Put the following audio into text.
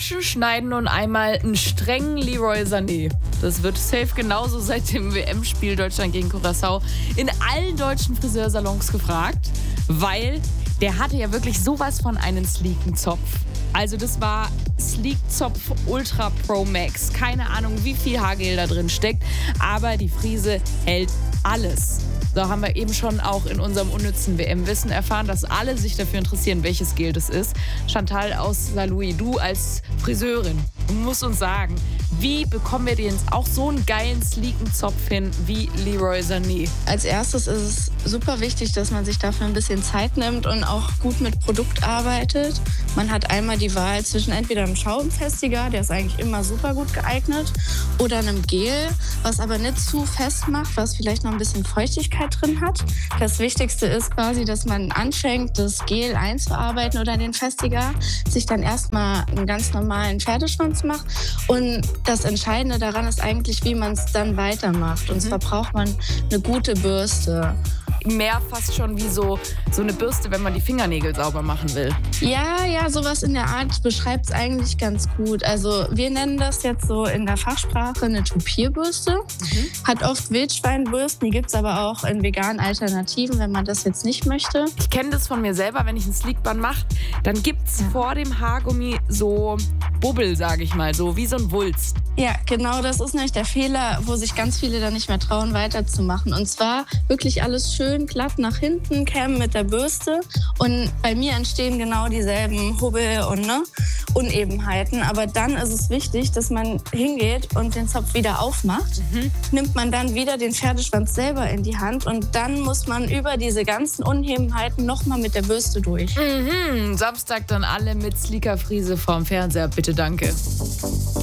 Quetschen, Schneiden und einmal einen strengen Leroy Sané. Das wird safe genauso seit dem WM-Spiel Deutschland gegen Curaçao in allen deutschen Friseursalons gefragt, weil der hatte ja wirklich sowas von einem sleeken Zopf. Also das war Sleek Zopf Ultra Pro Max. Keine Ahnung, wie viel Haargel da drin steckt, aber die Frise hält alles. So haben wir eben schon auch in unserem unnützen WM-Wissen erfahren, dass alle sich dafür interessieren, welches Gel das ist. Chantal aus Saint-Louis, du als Friseurin, musst uns sagen, wie bekommen wir denn auch so einen geilen, sleeken Zopf hin wie Leroy Sané? Als erstes ist es super wichtig, dass man sich dafür ein bisschen Zeit nimmt und auch gut mit Produkt arbeitet. Man hat einmal die Wahl zwischen entweder einem Schaumfestiger, der ist eigentlich immer super gut geeignet, oder einem Gel, was aber nicht zu fest macht, was vielleicht noch ein bisschen Feuchtigkeit drin hat. Das Wichtigste ist quasi, dass man anfängt, das Gel einzuarbeiten oder den Festiger, sich dann erstmal einen ganz normalen Pferdeschwanz macht. Und das Entscheidende daran ist eigentlich, wie man es dann weitermacht. Und zwar braucht man eine gute Bürste. Mehr fast schon wie so eine Bürste, wenn man die Fingernägel sauber machen will. Ja, sowas in der Art beschreibt es eigentlich ganz gut. Also wir nennen das jetzt so in der Fachsprache eine Tupierbürste. Hat oft Wildschweinbürsten, die gibt es aber auch in veganen Alternativen, wenn man das jetzt nicht möchte. Ich kenne das von mir selber, wenn ich einen Sleekbun mache, dann gibt es vor dem Haargummi so Bubbel, sage ich mal, so wie so ein Wulst. Ja, genau, das ist nämlich der Fehler, wo sich ganz viele dann nicht mehr trauen, weiterzumachen. Und zwar wirklich alles schön glatt nach hinten kämmen mit der Bürste. Und bei mir entstehen genau dieselben Hubbel und Unebenheiten. Aber dann ist es wichtig, dass man hingeht und den Zopf wieder aufmacht. Nimmt man dann wieder den Pferdeschwanz selber in die Hand und dann muss man über diese ganzen Unebenheiten nochmal mit der Bürste durch. Samstag dann alle mit sleeker Frise vorm Fernseher, bitte danke.